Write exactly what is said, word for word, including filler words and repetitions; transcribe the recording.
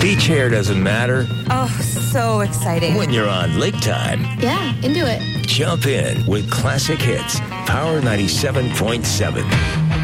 Beach hair doesn't matter Oh, so exciting. when you're on Lake Time. Yeah, into it. Jump in with classic hits. Power ninety-seven point seven.